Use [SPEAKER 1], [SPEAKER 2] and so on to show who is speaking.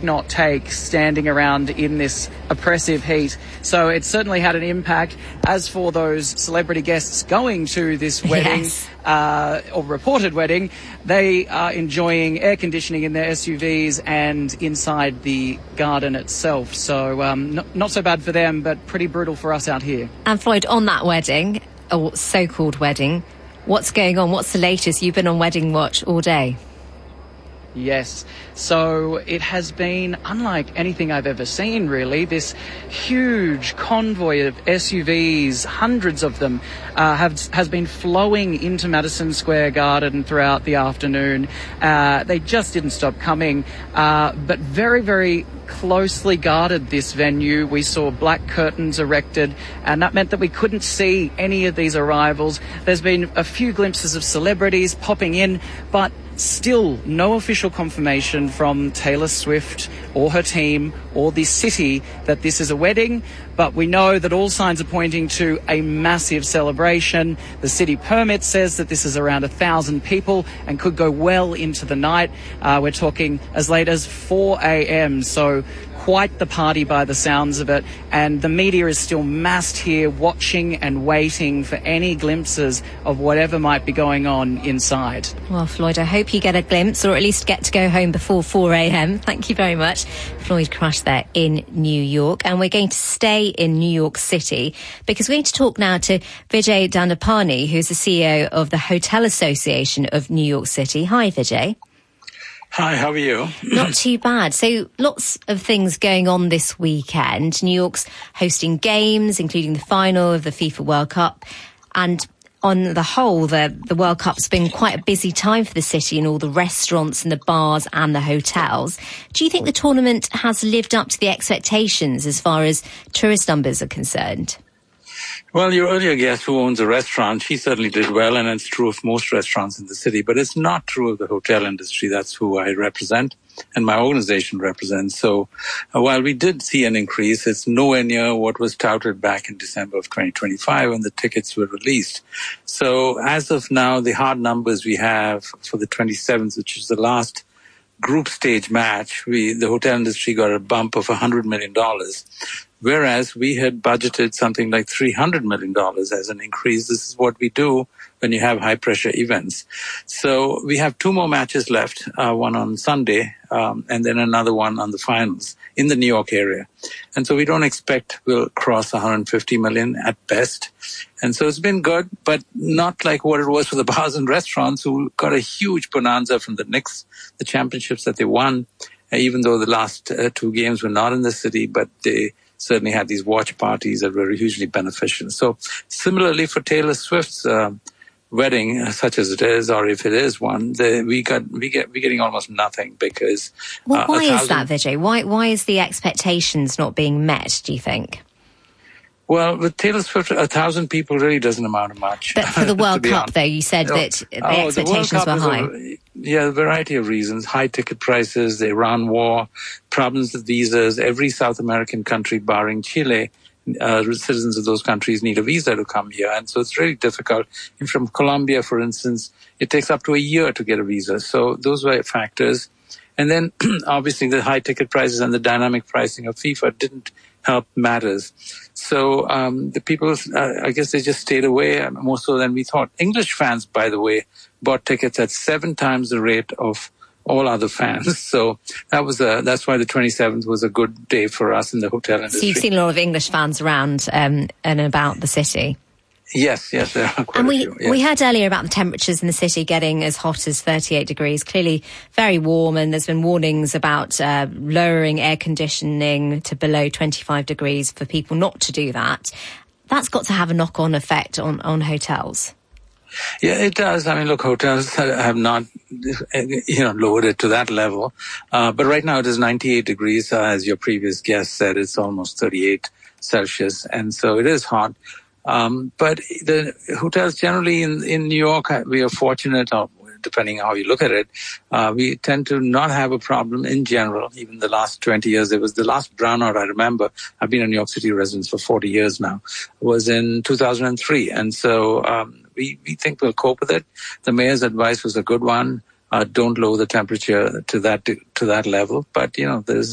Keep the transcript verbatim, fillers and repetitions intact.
[SPEAKER 1] not take standing around in this oppressive heat. So it certainly had an impact. As for those celebrity guests going to this wedding,
[SPEAKER 2] yes.
[SPEAKER 1] uh, or reported wedding, they are enjoying air conditioning in their S U Vs and inside the garden itself. So um, not, not so bad for them, but pretty brutal for us out here.
[SPEAKER 2] And Floyd, on that wedding, or so-called wedding, what's going on? What's the latest? You've been on Wedding Watch all day.
[SPEAKER 1] Yes. So it has been unlike anything I've ever seen, really. This huge convoy of S U Vs, hundreds of them, uh, have has been flowing into Madison Square Garden throughout the afternoon. Uh, they just didn't stop coming, uh, but very, very closely guarded this venue. We saw black curtains erected, and that meant that we couldn't see any of these arrivals. There's been a few glimpses of celebrities popping in, but still no official confirmation from Taylor Swift or her team or the city that this is a wedding, but we know that all signs are pointing to a massive celebration. The city permit says that this is around a thousand people and could go well into the night. Uh, we're talking as late as four a.m, so quite the party by the sounds of it, and the media is still massed here watching and waiting for any glimpses of whatever might be going on inside.
[SPEAKER 2] Well, Floyd, I hope you get a glimpse, or at least get to go home before four a.m. Thank you very much. Floyd Crush there in New York. And we're going to stay in New York City because we're going to talk now to Vijay Dandapani, who's the C E O of the Hotel Association of New York City. Hi, Vijay.
[SPEAKER 3] Hi, how are you?
[SPEAKER 2] Not too bad. So lots of things going on this weekend. New York's hosting games, including the final of the FIFA World Cup. And on the whole, the, the World Cup's been quite a busy time for the city and all the restaurants and the bars and the hotels. Do you think the tournament has lived up to the expectations as far as tourist numbers are concerned?
[SPEAKER 3] Well, your earlier guest who owns a restaurant, she certainly did well, and it's true of most restaurants in the city, but it's not true of the hotel industry. That's who I represent and my organization represents. So uh, while we did see an increase, it's nowhere near what was touted back in December of twenty twenty-five when the tickets were released. So as of now, the hard numbers we have for the twenty-seventh, which is the last group stage match, we the hotel industry got a bump of one hundred million dollars. Whereas we had budgeted something like three hundred million dollars as an increase. This is what we do when you have high-pressure events. So we have two more matches left, uh, one on Sunday um, and then another one on the finals in the New York area. And so we don't expect we'll cross one hundred fifty million at best. And so it's been good, but not like what it was for the bars and restaurants who got a huge bonanza from the Knicks, the championships that they won, uh, even though the last uh, two games were not in the city, but they certainly had these watch parties that were hugely beneficial. So similarly for Taylor Swift's uh, wedding, such as it is, or if it is one, the, we got we get we're getting almost nothing because.
[SPEAKER 2] Well,
[SPEAKER 3] uh,
[SPEAKER 2] why
[SPEAKER 3] thousand,
[SPEAKER 2] is that, Vijay? Why why is the expectations not being met? Do you think?
[SPEAKER 3] Well, with Taylor Swift, a thousand people really doesn't amount to much.
[SPEAKER 2] But for the World Cup, though, you said
[SPEAKER 3] oh,
[SPEAKER 2] that the
[SPEAKER 3] oh,
[SPEAKER 2] expectations
[SPEAKER 3] the
[SPEAKER 2] were high.
[SPEAKER 3] A, yeah, a variety of reasons. High ticket prices, the Iran war, problems with visas. Every South American country, barring Chile, uh, citizens of those countries need a visa to come here. And so it's really difficult. And from Colombia, for instance, it takes up to a year to get a visa. So those were factors. And then, obviously, the high ticket prices and the dynamic pricing of FIFA didn't help matters. So um, the people, uh, I guess they just stayed away more so than we thought. English fans, by the way, bought tickets at seven times the rate of all other fans. So that was a, that's why the twenty-seventh was a good day for us in the hotel industry.
[SPEAKER 2] So you've seen a lot of English fans around um, and about the city.
[SPEAKER 3] Yes, yes, there are quite
[SPEAKER 2] and we,
[SPEAKER 3] a few. Yes.
[SPEAKER 2] we heard earlier about the temperatures in the city getting as hot as thirty-eight degrees, clearly very warm, and there's been warnings about uh, lowering air conditioning to below twenty-five degrees for people not to do that. That's got to have a knock-on effect on, on hotels.
[SPEAKER 3] Yeah, it does. I mean, look, hotels have not, you know, lowered it to that level. Uh, but right now it is ninety-eight degrees. Uh, as your previous guest said, it's almost thirty-eight Celsius. And so it is hot. Um, but the hotels generally in, in New York, we are fortunate, or depending how you look at it, uh, we tend to not have a problem in general. Even the last twenty years, there was the last brownout I remember. I've been a New York City resident for forty years now, was in two thousand three. And so, um, we, we think we'll cope with it. The mayor's advice was a good one. Uh, don't lower the temperature to that, to that level. But, you know, there's